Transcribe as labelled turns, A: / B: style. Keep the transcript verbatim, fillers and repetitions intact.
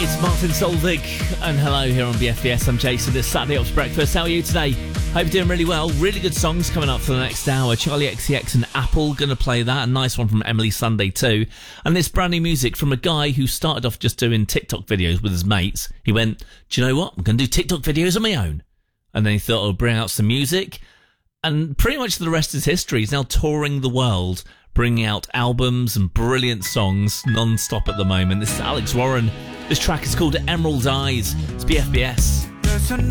A: It's Martin Solvig, and hello here on B F B S. I'm Jason. It's Saturday Ops Breakfast. How are you today? Hope you're doing really well. Really good songs coming up for the next hour. Charlie X C X and Apple going to play that. A nice one from Emily Sunday too. And this brand new music from a guy who started off just doing TikTok videos with his mates. He went, do you know what? I'm going to do TikTok videos on my own. And then he thought I'll bring out some music. And pretty much the rest is history. He's now touring the world, bringing out albums and brilliant songs non-stop at the moment. This is Alex Warren. This track is called Emerald Eyes. It's B F B S.
B: There's a